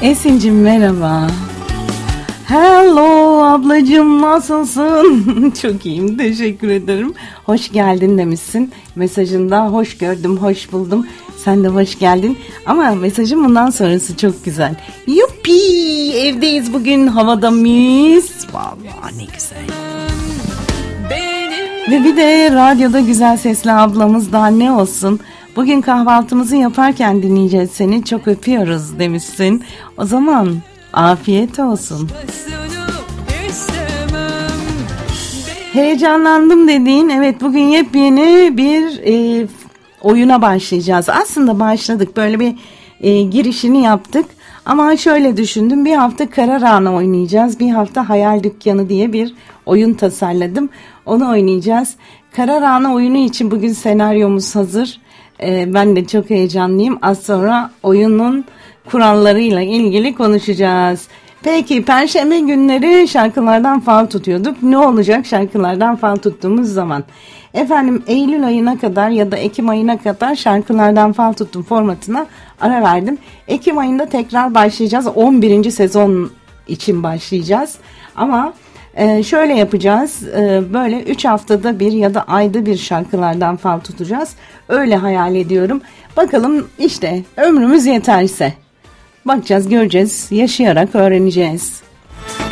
Esin'cim merhaba. Hello ablacığım, nasılsın? Çok iyiyim, teşekkür ederim. Hoş geldin demişsin. Mesajında hoş gördüm, hoş buldum. Sen de hoş geldin. Ama mesajın bundan sonrası çok güzel. Yuppi, evdeyiz bugün, havada mis. Vallahi ne güzel. Ve bir de radyoda güzel sesli ablamız, daha ne olsun. Bugün kahvaltımızı yaparken dinleyeceğiz seni. Çok öpüyoruz demişsin. O zaman afiyet olsun. Heyecanlandım dediğin, evet, bugün yepyeni bir oyuna başlayacağız. Aslında başladık, böyle bir girişini yaptık. Ama şöyle düşündüm, bir hafta Karar Anı oynayacağız. Bir hafta Hayal Dükkanı diye bir oyun tasarladım. Onu oynayacağız. Karar Anı oyunu için bugün senaryomuz hazır. Ben de çok heyecanlıyım. Az sonra oyunun kurallarıyla ilgili konuşacağız. Peki, Perşembe günleri şarkılardan fal tutuyorduk. Ne olacak şarkılardan fal tuttuğumuz zaman? Efendim, Eylül ayına kadar ya da Ekim ayına kadar şarkılardan fal tuttum formatına ara verdim. Ekim ayında tekrar başlayacağız. 11. sezon için başlayacağız. Ama şöyle yapacağız. Böyle 3 haftada bir ya da ayda bir şarkılardan fal tutacağız. Öyle hayal ediyorum. Bakalım, işte ömrümüz yeterse. Bakacağız, göreceğiz, yaşayarak öğreneceğiz.